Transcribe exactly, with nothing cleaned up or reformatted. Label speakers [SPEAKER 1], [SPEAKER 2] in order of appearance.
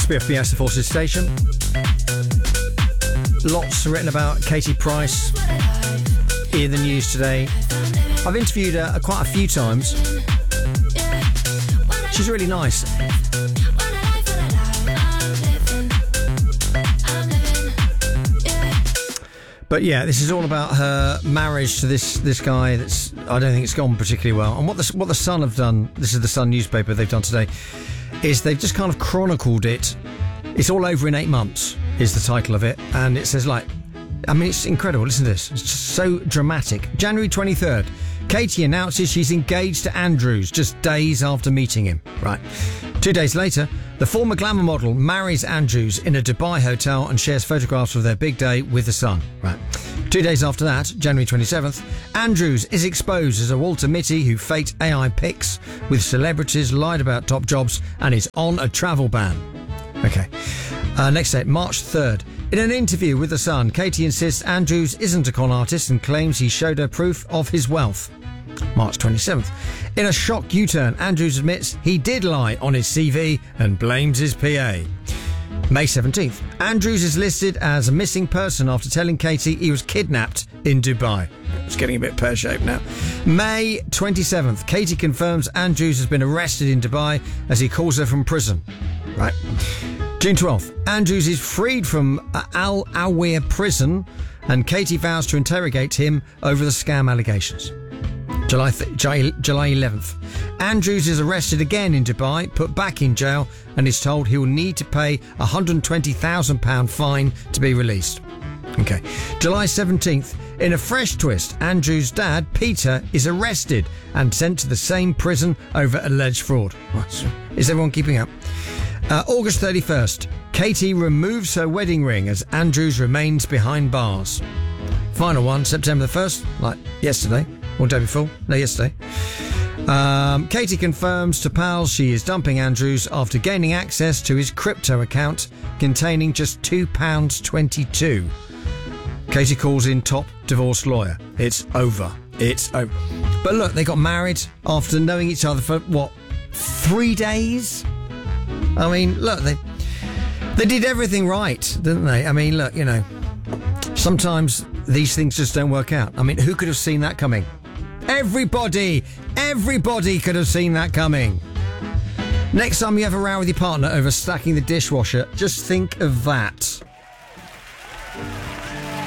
[SPEAKER 1] Must be a Fiesta Forces station. Lots written about Katie Price in the news today. I've interviewed her quite a few times. She's really nice. But yeah, this is all about her marriage to this this guy. That's I don't think it's gone particularly well. And what the what the Sun have done, this is the Sun newspaper they've done today, is they've just kind of chronicled it. It's all over in eight months is the title of it, and it says like, I mean, it's incredible. Listen to this. It's just so dramatic. January twenty-third, Katie announces she's engaged to Andrews just days after meeting him. Right. Two days later, the former glamour model marries Andrews in a Dubai hotel and shares photographs of their big day with the Sun. Right. Two days after that, January twenty-seventh, Andrews is exposed as a Walter Mitty who faked A I pics with celebrities, lied about top jobs, and is on a travel ban. Okay. Uh, next date, March third. In an interview with The Sun, Katie insists Andrews isn't a con artist and claims he showed her proof of his wealth. March twenty-seventh. In a shock U-turn, Andrews admits he did lie on his C V and blames his P A. May seventeenth. Andrews is listed as a missing person after telling Katie he was kidnapped in Dubai. It's getting a bit pear-shaped now. May twenty-seventh. Katie confirms Andrews has been arrested in Dubai as he calls her from prison. Right. June twelfth. Andrews is freed from Al Awir prison and Katie vows to interrogate him over the scam allegations. July, th- July eleventh. Andrews is arrested again in Dubai, put back in jail, and is told he will need to pay a one hundred twenty thousand pounds fine to be released. Okay. July seventeenth. In a fresh twist, Andrews' dad, Peter, is arrested and sent to the same prison over alleged fraud. Is everyone keeping up? Uh, August thirty-first. Katie removes her wedding ring as Andrews remains behind bars. Final one, September the first, like yesterday. Or day before? No, yesterday. Um, Katie confirms to pals she is dumping Andrews after gaining access to his crypto account containing just two pounds twenty-two. Katie calls in top divorce lawyer. It's over. It's over. But look, they got married after knowing each other for, what, three days? I mean, look, they they did everything right, didn't they? I mean, look, you know, sometimes these things just don't work out. I mean, who could have seen that coming? Everybody, everybody could have seen that coming. Next time you have a row with your partner over stacking the dishwasher, just think of that.